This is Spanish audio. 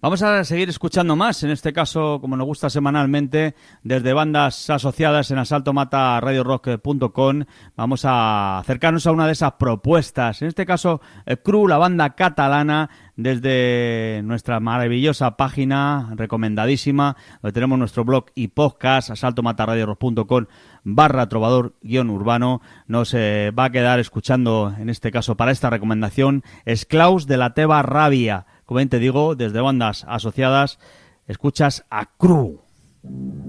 Vamos a seguir escuchando más, en este caso, como nos gusta semanalmente, desde bandas asociadas en asaltomataradiorock.com. Vamos a acercarnos a una de esas propuestas. En este caso, Cru, la banda catalana, desde nuestra maravillosa página, recomendadísima, donde tenemos nuestro blog y podcast, asaltomataradiorock.com/trovador-urbano. Nos va a quedar escuchando, en este caso, para esta recomendación, Esclaus de la Teva Rabia. Como bien te digo, desde bandas asociadas, escuchas a Cru.